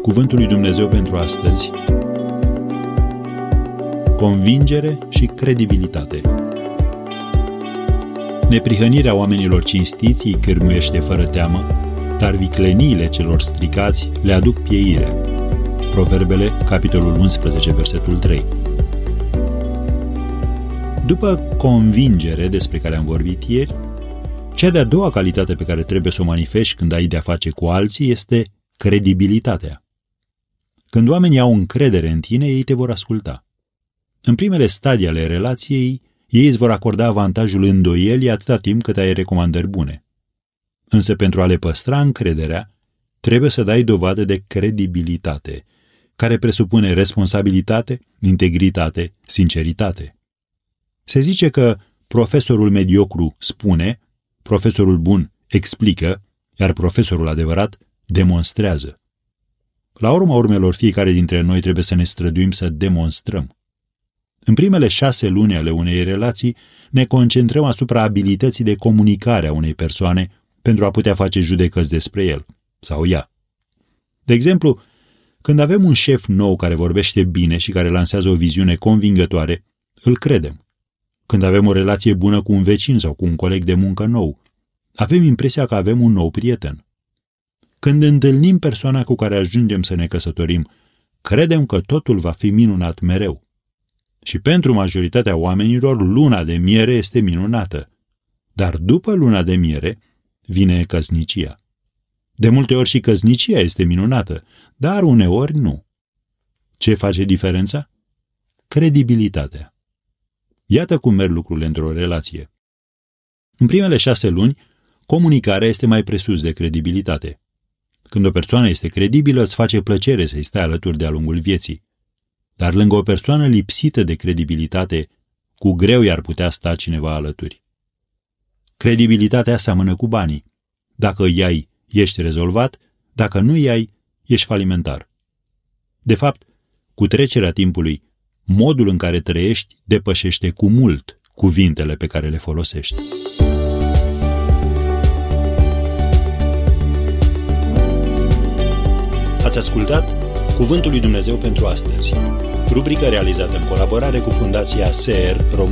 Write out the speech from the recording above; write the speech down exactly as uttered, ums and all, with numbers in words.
Cuvântul lui Dumnezeu pentru astăzi: convingere și credibilitate. Neprihănirea oamenilor cinstiți îi cârmuiește fără teamă, dar vicleniile celor stricați le aduc pieire. Proverbele, capitolul unsprezece, versetul trei. După convingere, despre care am vorbit ieri, cea de-a doua calitate pe care trebuie să o manifesti când ai de-a face cu alții este credibilitatea. Când oamenii au încredere în tine, ei te vor asculta. În primele stadii ale relației, ei îți vor acorda avantajul îndoielii atâta timp cât ai recomandări bune. Însă pentru a le păstra încrederea, trebuie să dai dovadă de credibilitate, care presupune responsabilitate, integritate, sinceritate. Se zice că profesorul mediocru spune, profesorul bun explică, iar profesorul adevărat demonstrează. La urma urmelor, fiecare dintre noi trebuie să ne străduim să demonstrăm. În primele șase luni ale unei relații ne concentrăm asupra abilității de comunicare a unei persoane pentru a putea face judecăți despre el sau ea. De exemplu, când avem un șef nou care vorbește bine și care lansează o viziune convingătoare, îl credem. Când avem o relație bună cu un vecin sau cu un coleg de muncă nou, avem impresia că avem un nou prieten. Când întâlnim persoana cu care ajungem să ne căsătorim, credem că totul va fi minunat mereu. Și pentru majoritatea oamenilor, luna de miere este minunată. Dar după luna de miere vine căsnicia. De multe ori și căsnicia este minunată, dar uneori nu. Ce face diferența? Credibilitatea. Iată cum merg lucrurile într-o relație. În primele șase luni, comunicarea este mai presus de credibilitate. Când o persoană este credibilă, îți face plăcere să-i stai alături de-a lungul vieții. Dar lângă o persoană lipsită de credibilitate, cu greu i-ar putea sta cineva alături. Credibilitatea seamănă cu banii. Dacă îi ai, ești rezolvat, dacă nu îi ai, ești falimentar. De fapt, cu trecerea timpului, modul în care trăiești depășește cu mult cuvintele pe care le folosești. Ați ascultat Cuvântul lui Dumnezeu pentru astăzi, rubrică realizată în colaborare cu Fundația S E R România.